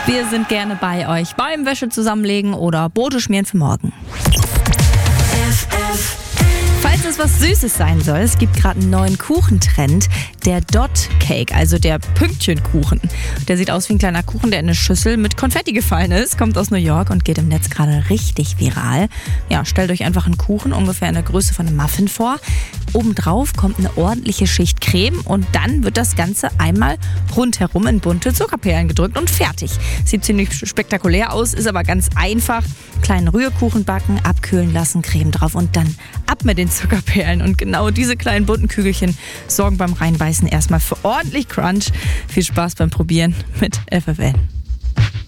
Wir sind gerne bei euch beim Wäsche zusammenlegen oder Brote schmieren für morgen. Falls es was Süßes sein soll, es gibt gerade einen neuen Kuchentrend, der Dot Cake, also der Pünktchenkuchen. Der sieht aus wie ein kleiner Kuchen, der in eine Schüssel mit Konfetti gefallen ist, kommt aus New York und geht im Netz gerade richtig viral. Ja, stellt euch einfach einen Kuchen ungefähr in der Größe von einem Muffin vor. Obendrauf kommt eine ordentliche Schicht Creme und dann wird das Ganze einmal rundherum in bunte Zuckerperlen gedrückt und fertig. Sieht ziemlich spektakulär aus, ist aber ganz einfach. Kleinen Rührkuchen backen, abkühlen lassen, Creme drauf und dann ab mit den Zuckerperlen. Und genau diese kleinen bunten Kügelchen sorgen beim Reinbeißen erstmal für ordentlich Crunch. Viel Spaß beim Probieren mit FFN.